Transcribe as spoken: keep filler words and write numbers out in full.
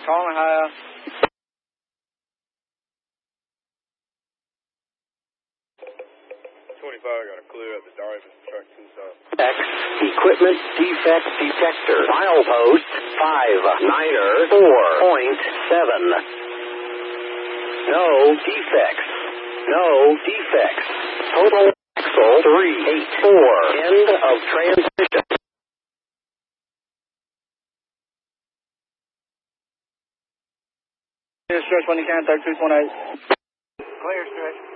Calling Ohio. twenty-five, got a clear at the Darvin truck Tucson. X, equipment defect detector. Milepost five niner four point seven. No defects. No defects. Total axle three eight four. End of transmission. Stretch when you can, thirty-two twenty-eight. Clear, Stretch.